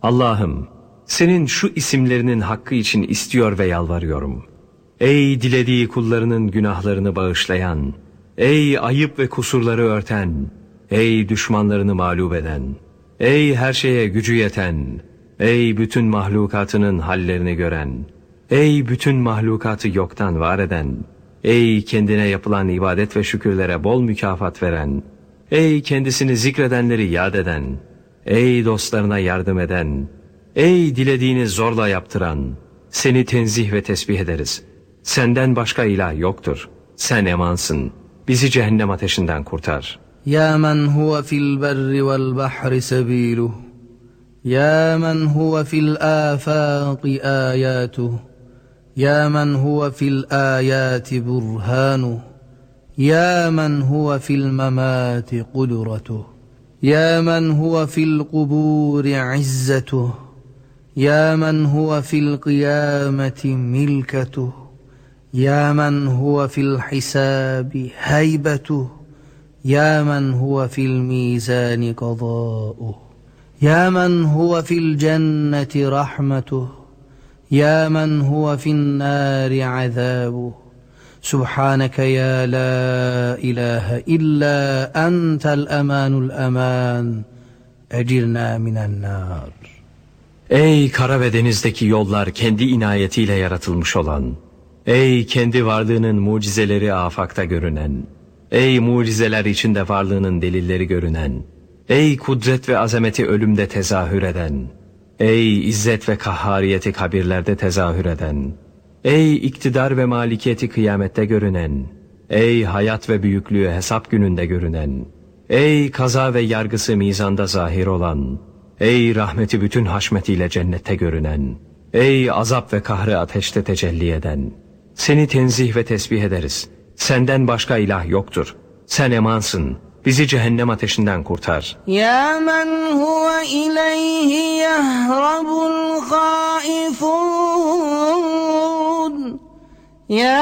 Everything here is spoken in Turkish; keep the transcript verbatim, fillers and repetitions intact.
Allah'ım, senin şu isimlerinin hakkı için istiyor ve yalvarıyorum. Ey dilediği kullarının günahlarını bağışlayan, ey ayıp ve kusurları örten, ey düşmanlarını mağlup eden, ey her şeye gücü yeten, ey bütün mahlukatının hallerini gören, ey bütün mahlukatı yoktan var eden, ey kendine yapılan ibadet ve şükürlere bol mükafat veren, ey kendisini zikredenleri yad eden, ey dostlarına yardım eden, ey dilediğini zorla yaptıran, seni tenzih ve tesbih ederiz. Senden başka ilah yoktur. Sen emansın. Bizi cehennem ateşinden kurtar. Ya men huve fil berri vel bahri sebiluh. Ya men huve fil afaqi ayatuh. Ya men huve fil ayati burhanuh. Ya men huve fil memati kudretuh. Ya men huve fil kuburi izzetuh. Ya men huve fil kıyameti milketuh. Ya men huve fil hisabi heybetuh. Ya men huve fil mizani qadâuh. Ya men huve fil cenneti rahmetuh. Ya men huve fil nâri azâbuh. Subhaneke ya la ilahe illa entel emanul eman. Ecirna minen nar. Ey kara ve denizdeki yollar kendi inayetiyle yaratılmış olan, ey kendi varlığının mucizeleri afakta görünen, ey mucizeler içinde varlığının delilleri görünen, ey kudret ve azameti ölümde tezahür eden, ey izzet ve kahhariyeti kabirlerde tezahür eden, ey iktidar ve malikiyeti kıyamette görünen, ey hayat ve büyüklüğü hesap gününde görünen, ey kaza ve yargısı mizanda zahir olan, ey rahmeti bütün haşmetiyle cennette görünen, ey azap ve kahrı ateşte tecelli eden, seni tenzih ve tesbih ederiz. Senden başka ilah yoktur. Sen emansın. Bizi cehennem ateşinden kurtar. Ya men huve ileyhi yehrabul haifun. Ya